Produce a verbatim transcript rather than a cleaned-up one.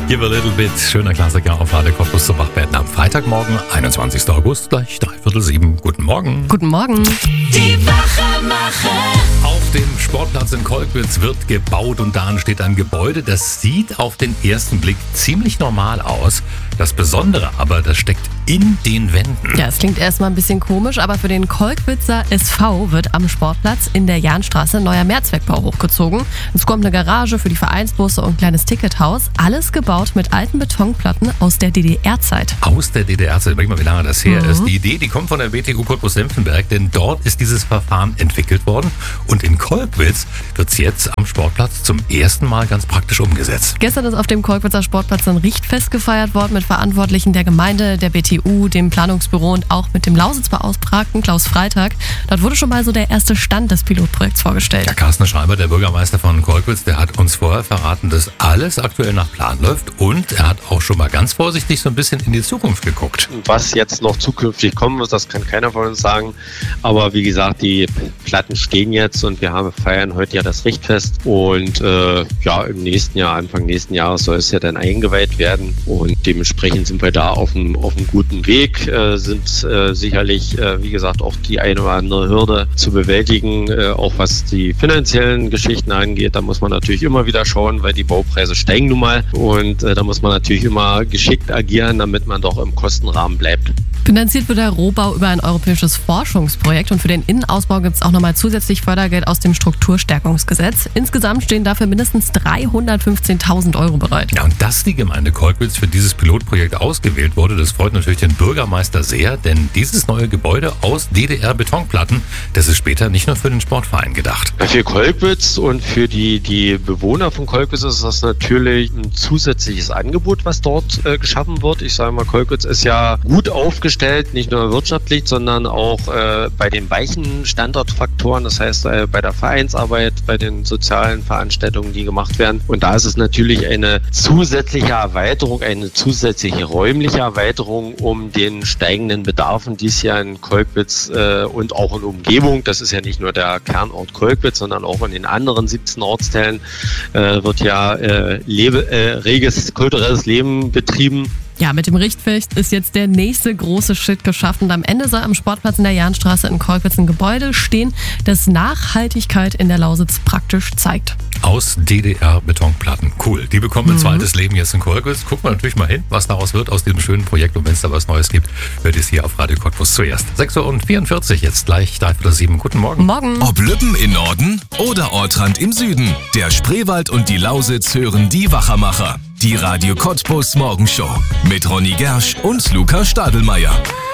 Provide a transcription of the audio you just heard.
Give a little bit. Schöner Klassiker auf Radio Cottbus zum Wachwerden am Freitagmorgen, einundzwanzigster August, gleich dreiviertel sieben. Guten Morgen. Guten Morgen. Die Wachermacher. Auf dem Sportplatz in Kolkwitz wird gebaut und da steht ein Gebäude, das sieht auf den ersten Blick ziemlich normal aus. Das Besondere aber, das steckt in den Wänden. Ja, es klingt erstmal ein bisschen komisch, aber für den Kolkwitzer S V wird am Sportplatz in der Jahnstraße ein neuer Mehrzweckbau hochgezogen. Es kommt eine Garage für die Vereinsbusse und ein kleines Tickethaus. Alles gebaut mit alten Betonplatten aus der D D R-Zeit. Aus der D D R-Zeit, überleg mal, wie lange das her Mhm. ist. Die Idee, die kommt von der W T U Cottbus-Senftenberg, denn dort ist dieses Verfahren entwickelt worden. Und in Kolkwitz wird es jetzt am Sportplatz zum ersten Mal ganz praktisch umgesetzt. Gestern ist auf dem Kolkwitzer Sportplatz ein Richtfest gefeiert worden mit Verantwortlichen der Gemeinde, der B T U, dem Planungsbüro und auch mit dem Lausitzbeauftragten Klaus Freitag. Dort wurde schon mal so der erste Stand des Pilotprojekts vorgestellt. Der Carsten Schreiber, der Bürgermeister von Kolkwitz, der hat uns vorher verraten, dass alles aktuell nach Plan läuft und er hat auch schon mal ganz vorsichtig so ein bisschen in die Zukunft geguckt. Was jetzt noch zukünftig kommen wird, das kann keiner von uns sagen. Aber wie gesagt, die Platten stehen jetzt und wir haben, feiern heute ja das Richtfest. Und äh, ja, im nächsten Jahr, Anfang nächsten Jahres soll es ja dann eingeweiht werden. Und dementsprechend sind wir da auf einem, auf einem guten Weg, äh, sind äh, sicherlich, äh, wie gesagt, auch die eine oder andere Hürde zu bewältigen, äh, auch was die finanziellen Geschichten angeht. Da muss man natürlich immer wieder schauen, weil die Baupreise steigen nun mal. Und äh, da muss man natürlich immer geschickt agieren, damit man doch im Kostenrahmen bleibt. Finanziert wird der Rohbau über ein europäisches Forschungsprojekt und für den Innenausbau gibt es auch nochmal zusätzlich Fördergeld aus dem Strukturstärkungsgesetz. Insgesamt stehen dafür mindestens dreihundertfünfzehntausend Euro bereit. Ja, und dass die Gemeinde Kolkwitz für dieses Pilotprojekt ausgewählt wurde, das freut natürlich den Bürgermeister sehr, denn dieses neue Gebäude aus D D R-Betonplatten, das ist später nicht nur für den Sportverein gedacht. Für Kolkwitz und für die, die Bewohner von Kolkwitz ist das natürlich ein zusätzliches Angebot, was dort äh, geschaffen wird. Ich sage mal, Kolkwitz ist ja gut aufgestellt, nicht nur wirtschaftlich, sondern auch äh, bei den weichen Standortfaktoren, das heißt äh, bei der Vereinsarbeit, bei den sozialen Veranstaltungen, die gemacht werden. Und da ist es natürlich eine zusätzliche Erweiterung, eine zusätzliche räumliche Erweiterung, um den steigenden Bedarfen, die es ja in Kolkwitz äh, und auch in Umgebung, das ist ja nicht nur der Kernort Kolkwitz, sondern auch in den anderen siebzehn Ortsteilen äh, wird ja äh, lebe, äh, reges kulturelles Leben betrieben. Ja, mit dem Richtfest ist jetzt der nächste große Schritt geschaffen. Am Ende soll am Sportplatz in der Jahnstraße in Kolkwitz ein Gebäude stehen, das Nachhaltigkeit in der Lausitz praktisch zeigt. Aus D D R-Betonplatten. Cool. Die bekommen ein Mhm. zweites Leben jetzt in Kolkwitz. Gucken wir natürlich mal hin, was daraus wird aus diesem schönen Projekt. Und wenn es da was Neues gibt, hört es hier auf Radio Cottbus zuerst. sechs Uhr vierundvierzig, jetzt gleich dreiviertel sieben. Guten Morgen. Morgen. Ob Lübben im Norden oder Ortrand im Süden, der Spreewald und die Lausitz hören die Wachermacher. Die Radio Cottbus Morgenshow mit Ronny Gersch und Luca Stadelmeier.